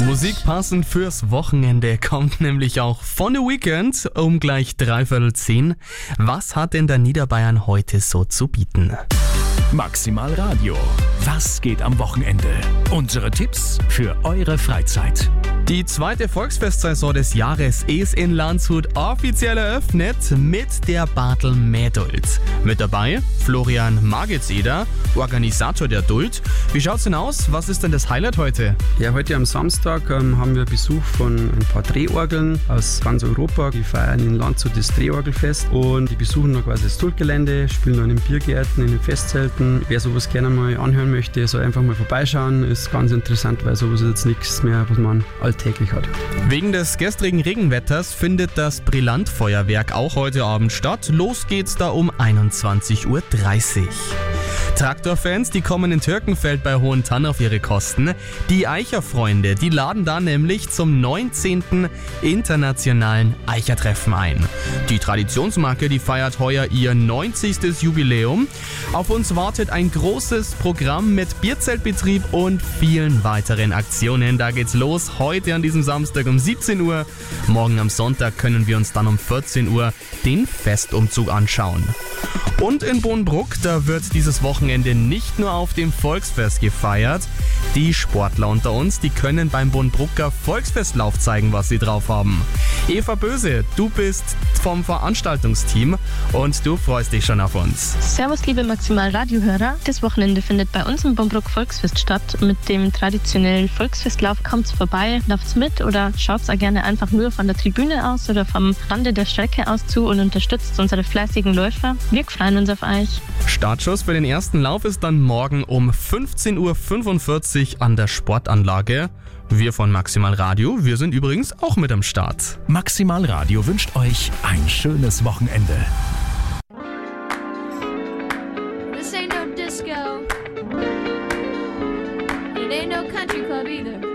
Musik passend fürs Wochenende kommt nämlich auch von The Weeknd um gleich 9:45. Was hat denn der Niederbayern heute so zu bieten? Maximal Radio. Was geht am Wochenende? Unsere Tipps für eure Freizeit. Die zweite Volksfestsaison des Jahres ist in Landshut offiziell eröffnet mit der Bartel Mähduld. Mit dabei Florian Magetseder, Organisator der Duld. Wie schaut's denn aus? Was ist denn das Highlight heute? Ja, heute am Samstag haben wir Besuch von ein paar Drehorgeln aus ganz Europa. Die feiern in Landshut das Drehorgelfest und die besuchen noch quasi das Duldgelände, spielen noch in den Biergärten, in den Festzelten. Wer sowas gerne mal anhören möchte, soll einfach mal vorbeischauen. Ist ganz interessant, weil sowas ist jetzt nichts mehr, was man alltäglich hat. Wegen des gestrigen Regenwetters findet das Brillantfeuerwerk auch heute Abend statt. Los geht's da um 21:30 Uhr. Traktorfans, die kommen in Türkenfeld bei Hohentann auf ihre Kosten. Die Eicherfreunde, die laden da nämlich zum 19. internationalen Eichertreffen ein. Die Traditionsmarke, die feiert heuer ihr 90. Jubiläum. Auf uns wartet ein großes Programm mit Bierzeltbetrieb und vielen weiteren Aktionen. Da geht's los heute an diesem Samstag um 17 Uhr. Morgen am Sonntag können wir uns dann um 14 Uhr den Festumzug anschauen. Und in Bonbruck, da wird dieses Wochenende nicht nur auf dem Volksfest gefeiert. Die Sportler unter uns, die können beim Bonbrucker Volksfestlauf zeigen, was sie drauf haben. Eva Böse, du bist vom Veranstaltungsteam und du freust dich schon auf uns. Servus liebe Maximal-Radio-Hörer. Das Wochenende findet bei uns im Bonbruck Volksfest statt. Mit dem traditionellen Volksfestlauf kommt's vorbei, lauft's mit oder schaut's auch gerne einfach nur von der Tribüne aus oder vom Rande der Strecke aus zu und unterstützt unsere fleißigen Läufer. Wir freuen uns auf euch. Startschuss für den ersten Lauf ist dann morgen um 15:45 Uhr an der Sportanlage. Wir von Maximal Radio, wir sind übrigens auch mit am Start. Maximal Radio wünscht euch ein schönes Wochenende. This ain't no disco. It ain't no country club either.